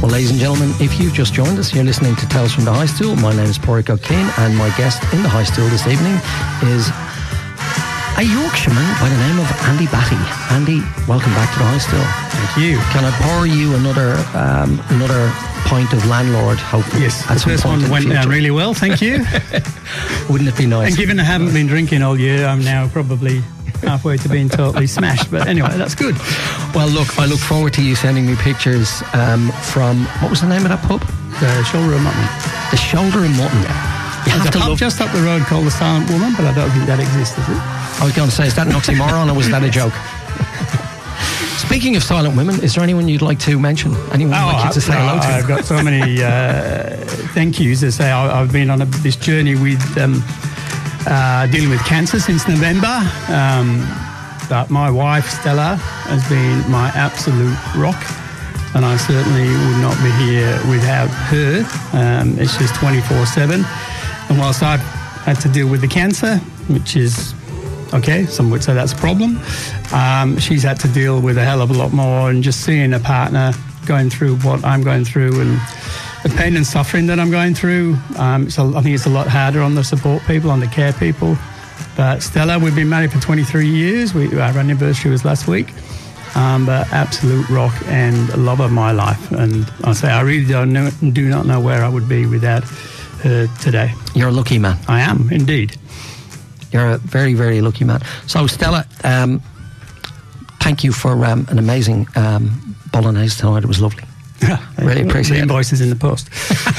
Well, ladies and gentlemen, if you've just joined us, you're listening to Tales from the High Stool. My name is Pádraig O'Kane, and my guest in the High Stool this evening is a Yorkshireman by the name of Andy Batty. Andy, welcome back to the High Stool. Thank you. Can I pour you another pint of Landlord, hopefully? Yes, the first one went down really well, thank you. Wouldn't it be nice? And given I haven't been drinking all year, I'm now probably halfway to being totally smashed. But anyway, that's good. Well, look, I look forward to you sending me pictures from, what was the name of that pub? The Shoulder of Mutton. The Shoulder of Mutton. There's a pub just up the road called the Silent Woman, but I don't think that exists, does it? I was going to say, is that an oxymoron or was that a joke? Speaking of silent women, is there anyone you'd like to mention? Anyone you'd like you to say hello to? I've got so many thank yous to say. I've been on this journey with dealing with cancer since November. But my wife, Stella, has been my absolute rock. And I certainly would not be here without her. It's just 24/7. And whilst I've had to deal with the cancer, which is okay, some would say that's a problem, she's had to deal with a hell of a lot more, and just seeing a partner going through what I'm going through and the pain and suffering that I'm going through, so I think it's a lot harder on the support people, on the care people. But Stella, we've been married for 23 years. Our anniversary was last week. But absolute rock and love of my life. And I say I really do not know where I would be without her today. You're a lucky man. I am, indeed. You're a very, very lucky man. So, Stella, thank you for an amazing bolognese tonight. It was lovely. Really appreciate it. The invoices in the post.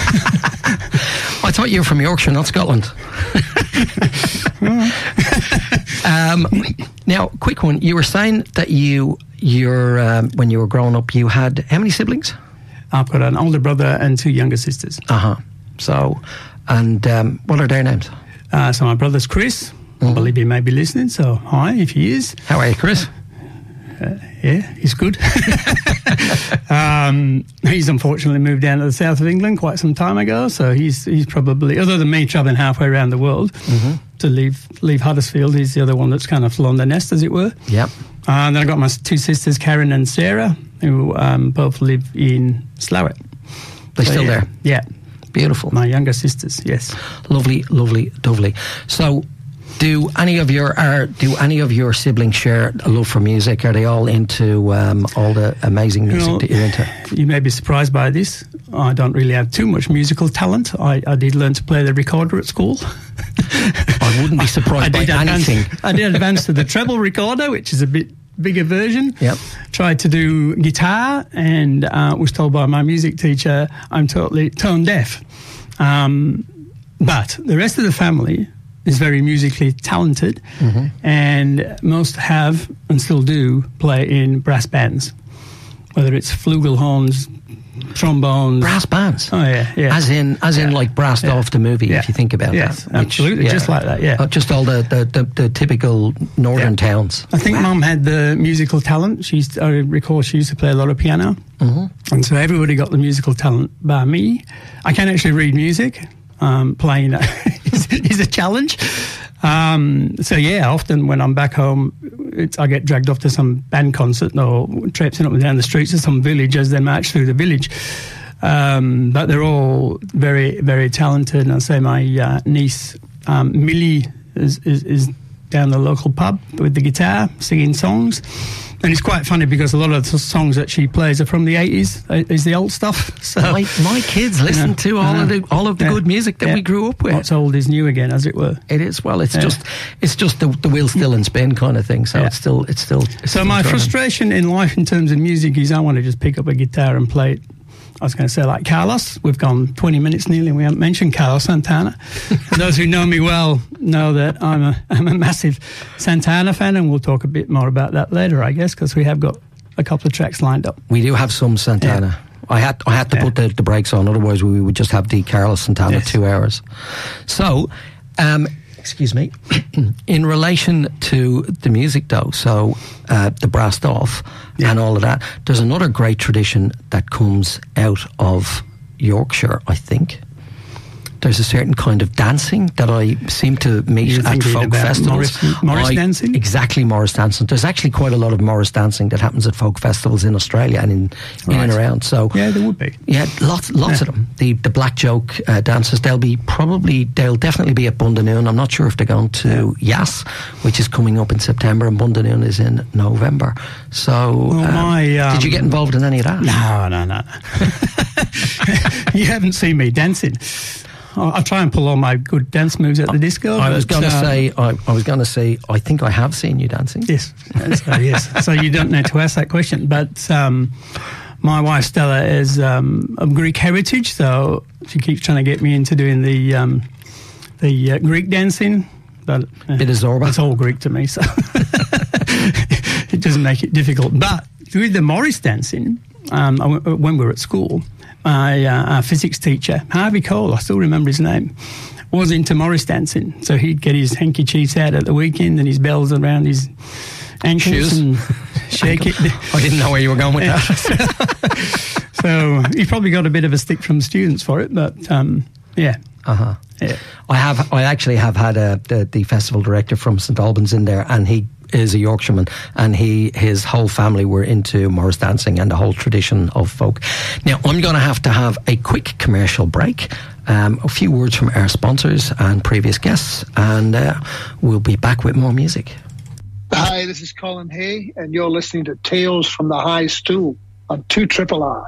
I thought you were from Yorkshire, not Scotland. Now, quick one. You were saying that you're when you were growing up, you had how many siblings? I've got an older brother and two younger sisters. So, and what are their names? So my brother's Chris. I believe he may be listening, so hi if he is. How are you, Chris? Yeah, he's good. He's unfortunately moved down to the south of England quite some time ago, so he's probably, other than me travelling halfway around the world to leave Huddersfield, he's the other one that's kind of flown the nest, as it were. Yep. And then I've got my two sisters, Karen and Sarah, who both live in Slowett. They're still there? Yeah. Beautiful. My younger sisters, yes. Lovely, lovely, lovely. So, do any of your siblings share a love for music? Are they all into all the amazing music that you're into? You may be surprised by this. I don't really have too much musical talent. I did learn to play the recorder at school. I wouldn't be surprised by anything. I did advance to the treble recorder, which is a bit bigger version. Yep. Tried to do guitar and was told by my music teacher I'm totally tone deaf. But the rest of the family is very musically talented, and most have and still do play in brass bands, whether it's flugelhorns, trombones. Brass bands? Oh, yeah. As in like Brassed Off the movie, if you think about that. Yes, absolutely, just like that, yeah. Just all the typical northern towns. I think Mum had the musical talent. I recall she used to play a lot of piano, and so everybody got the musical talent bar me. I can actually read music. Playing is a challenge. So yeah, often when I'm back home, I get dragged off to some band concert or traipsing up and down the streets of some village as they march through the village. But they're all very, very talented. And I say my niece Millie is down the local pub with the guitar singing songs. And it's quite funny because a lot of the songs that she plays are from the 80s, is the old stuff. So my kids listen to all of the good music that we grew up with. What's old is new again, as it were. It is. Well, it's just the wheel still in spin kind of thing. So it's still. So my frustration in life in terms of music is I want to just pick up a guitar and play it. I was going to say like Carlos. We've gone 20 minutes nearly and we haven't mentioned Carlos Santana. Those who know me well know that I'm a massive Santana fan, and we'll talk a bit more about that later, I guess, because we have got a couple of tracks lined up. We do have some Santana. Yeah. I had to put the brakes on, otherwise we would just have the Carlos Santana 2 hours. So, excuse me, in relation to the music though, so the Brassed Off and all of that, there's another great tradition that comes out of Yorkshire, I think. there's a certain kind of dancing that I seem to meet at folk festivals. Morris dancing? Exactly, Morris dancing. There's actually quite a lot of Morris dancing that happens at folk festivals in Australia and in and around. So yeah, there would be. Yeah, lots of them. The Black Joke dancers, they'll definitely be at Bundanoon. I'm not sure if they're going to Yass, which is coming up in September, and Bundanoon is in November. So, did you get involved in any of that? No. You haven't seen me dancing. I try and pull all my good dance moves at the disco. I was going to say, I think I have seen you dancing. Yes. Yes. So you don't need to ask that question. But my wife Stella is of Greek heritage, so she keeps trying to get me into doing the Greek dancing. But bit of Zorba. It's all Greek to me, so it doesn't make it difficult. But with the Morris dancing, when we were at school, my physics teacher, Harvey Cole, I still remember his name, was into Morris dancing. So he'd get his handkerchiefs out at the weekend and his bells around his ankles shoes and shake it. I didn't know where you were going with that. So he probably got a bit of a stick from students for it, but yeah. Uh-huh. Yeah. I actually have had the festival director from St Albans in there, and he is a Yorkshireman, and his whole family were into Morris dancing and the whole tradition of folk. Now, I'm going to have a quick commercial break, a few words from our sponsors and previous guests, and we'll be back with more music. Hi, this is Colin Hay, and you're listening to Tales from the High Stool on 2RRR.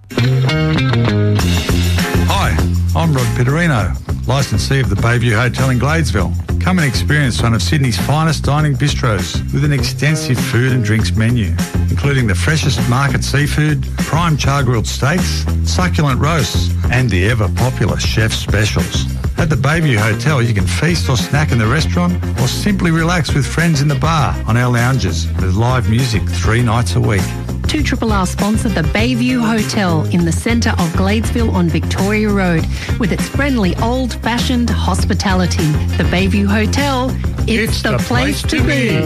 Hi, I'm Rod Pitterino, licensee of the Bayview Hotel in Gladesville. Come and experience one of Sydney's finest dining bistros with an extensive food and drinks menu, including the freshest market seafood, prime char-grilled steaks, succulent roasts, and the ever-popular chef specials. At the Bayview Hotel, you can feast or snack in the restaurant or simply relax with friends in the bar on our lounges with live music 3 nights a week. 2RRR sponsor the Bayview Hotel in the centre of Gladesville on Victoria Road with its friendly old-fashioned hospitality. The Bayview Hotel, it's the place to be.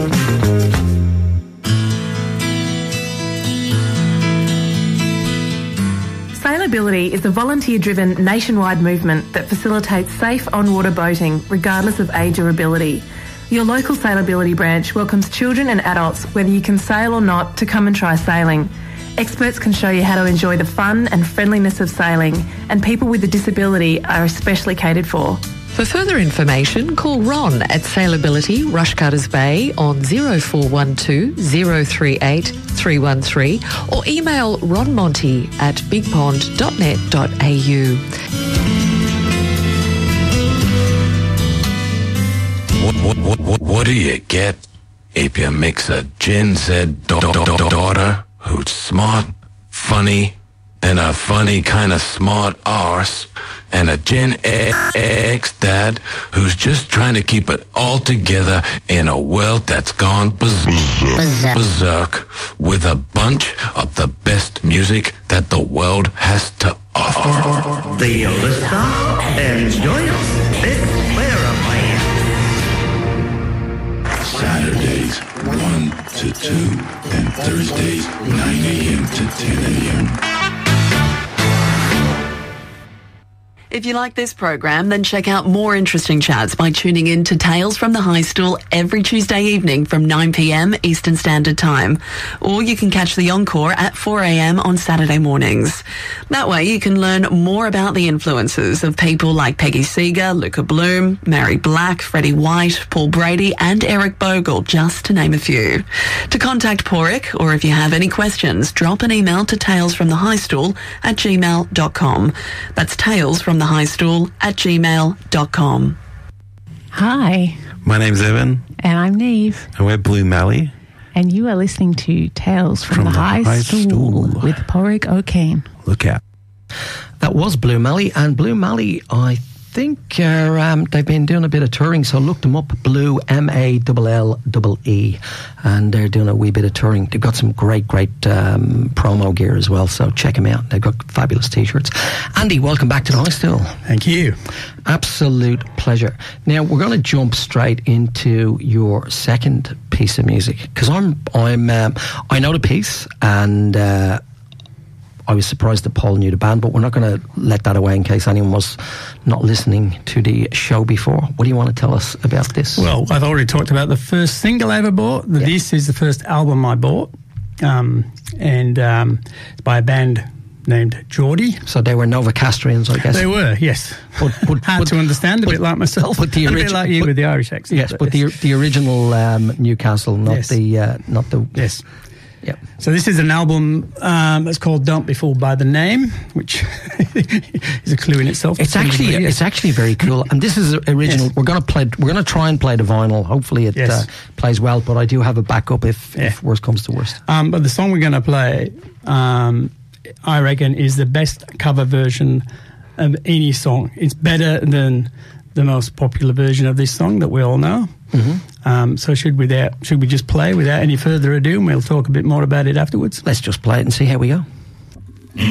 Sailability is a volunteer-driven nationwide movement that facilitates safe on-water boating regardless of age or ability. Your local Sailability branch welcomes children and adults, whether you can sail or not, to come and try sailing. Experts can show you how to enjoy the fun and friendliness of sailing, and people with a disability are especially catered for. For further information, call Ron at Sailability, Rushcutters Bay on 0412 038 313 or email ronmonty at bigpond.net.au. What do you get if you mix a Gen Z daughter who's smart, funny, and a funny kind of smart arse, and a Gen X dad who's just trying to keep it all together in a world that's gone berserk with a bunch of the best music that the world has to offer? Do you listen? Enjoy it. It's Saturdays 1 to 2 and Thursdays 9 a.m. to 10 a.m. If you like this program, then check out more interesting chats by tuning in to Tales from the High Stool every Tuesday evening from 9 p.m. Eastern Standard Time. Or you can catch the encore at 4 a.m. on Saturday mornings. That way you can learn more about the influences of people like Peggy Seeger, Luca Bloom, Mary Black, Freddie White, Paul Brady and Eric Bogle, just to name a few. To contact Porrick, or if you have any questions, drop an email to talesfromthehighstool@gmail.com. That's talesfromthehighstool@gmail.com. Hi. My name's Evan. And I'm Neve. And we're Blue Mally. And you are listening to Tales from the High Stool with Porrick O'Kane. Look out. That was Blue Mally, and Blue Mally, I think they've been doing a bit of touring, so look them up, Blue, MALLE, and they're doing a wee bit of touring. They've got some great promo gear as well, so check them out. They've got fabulous T-shirts. Andy, welcome back to the High Stool. Thank you. Absolute pleasure. Now, we're going to jump straight into your second piece of music, because I know the piece, and I was surprised that Paul knew the band, but we're not going to let that away in case anyone was not listening to the show before. What do you want to tell us about this? Well, I've already talked about the first single I ever bought. This is the first album I bought, and it's by a band named Geordie. So they were Novocastrians, I guess. They were, yes. But hard to understand, a bit like myself. But the a bit like you with the Irish accent. Yes, but the original Newcastle, not the Yes. Yep. So this is an album that's called "Don't Be Fooled by the Name," which is a clue in itself. It's actually very cool, and this is original. Yes. We're going to try and play the vinyl. Hopefully, it plays well. But I do have a backup if worst comes to worst. But the song we're going to play, I reckon, is the best cover version of any song. It's better than the most popular version of this song that we all know. Mm-hmm. So should we just play without any further ado, and we'll talk a bit more about it afterwards? Let's just play it and see how we go.